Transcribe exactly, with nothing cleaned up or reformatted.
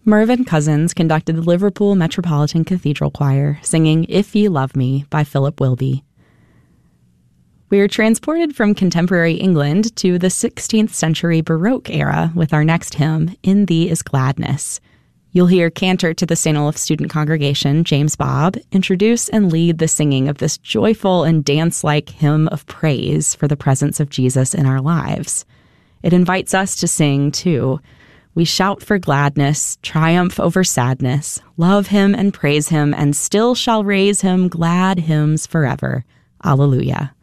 Mervyn Cousins conducted the Liverpool Metropolitan Cathedral Choir, singing If Ye Love Me by Philip Wilby. We are transported from contemporary England to the sixteenth century Baroque era with our next hymn, In Thee is Gladness. You'll hear cantor to the Saint Olaf student congregation, James Bobb, introduce and lead the singing of this joyful and dance-like hymn of praise for the presence of Jesus in our lives. It invites us to sing, too. We shout for gladness, triumph over sadness, love him and praise him, and still shall raise him glad hymns forever. Alleluia.